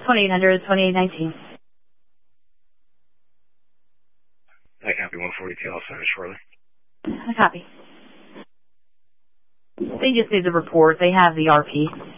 2800, 2819. I copy 142. I'll send it shortly. I copy. They just need the report. They have the RP.